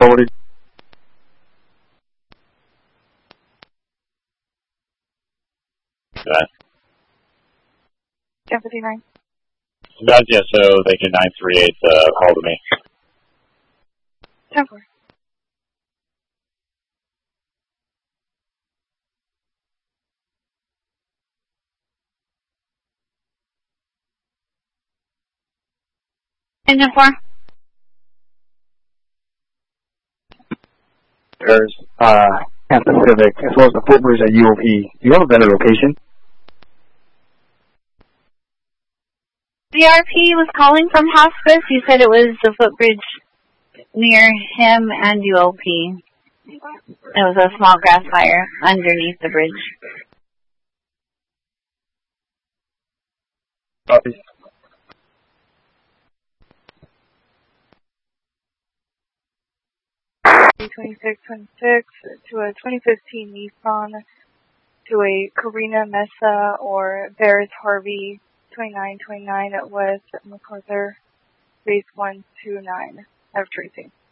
forwarded. That. 1059. Yeah, so they can 938 hold of me. 10-4. Engine 4. There's Tampa Civic, as well as the footbridge at UOP. Do you have a better location? DRP was calling from hospice. You said it was the footbridge near him and UOP. It was a small grass fire underneath the bridge. Copy. $26.26 to a 2015 Nissan to a Carina Mesa or Barris Harvey 2929 at West MacArthur, base 129. Have tracing.